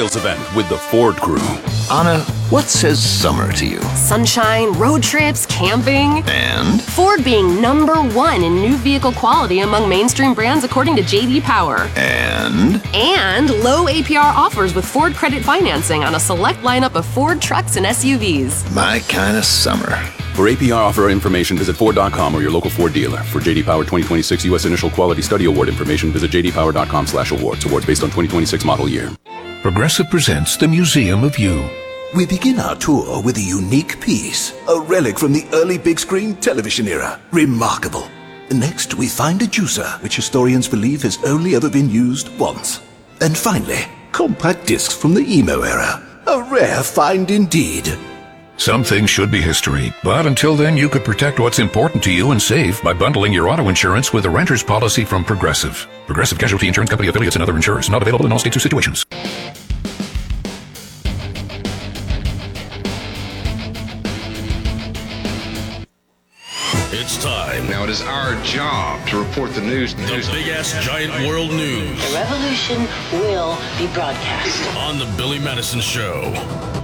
sales event with the Ford crew. Anna, what says summer to you? Sunshine, road trips, camping. And? Ford being #1 in new vehicle quality among mainstream brands according to J.D. Power. And? And low APR offers with Ford Credit Financing on a select lineup of Ford trucks and SUVs. My kind of summer. For APR offer information, visit Ford.com or your local Ford dealer. For J.D. Power 2026 U.S. Initial Quality Study Award information, visit jdpower.com/awards. Awards based on 2026 model year. Progressive presents the Museum of You. We begin our tour with a unique piece, a relic from the early big screen television era. Remarkable. Next, we find a juicer, which historians believe has only ever been used once. And finally, compact discs from the emo era. A rare find indeed. Some things should be history, but until then you could protect what's important to you and save by bundling your auto insurance with a renter's policy from Progressive. Progressive Casualty Insurance Company affiliates and other insurers. Not available in all states or situations. It's time. Now it is our job to report the news. The big-ass giant world news. The revolution will be broadcast. On the Billy Madison Show.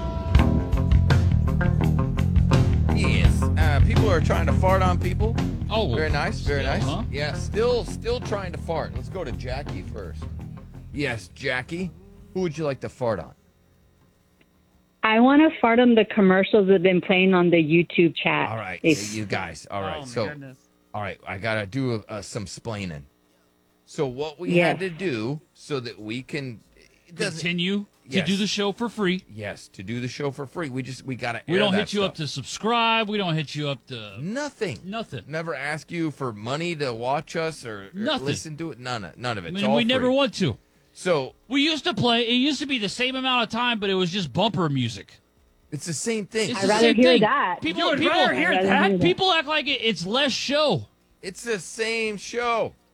Yes. People are trying to fart on people. Oh. Very nice, very nice. Huh? Yeah, still trying to fart. Let's go to Jackie first. Yes, Jackie. Who would you like to fart on? I want to fart on the commercials that have been playing on the YouTube chat. All right, It's- you guys. All right, Oh, my so goodness. all right, I gotta do some splaining. So what we Yes. had to do so that we can Continue to Yes. do the show for free. Yes, to do the show for free. We gotta. We don't hit you up to subscribe. We don't hit you up to nothing. nothing. Never ask you for money to watch us or Nothing. listen to it. None of it. I It's mean, all we never free. want to. So We used to play. It used to be the same amount of time, but it was just bumper music. it's the same thing. It's I'd the rather same hear thing. that. People, You would people, rather hear that? people act like it's less show. It's the same show.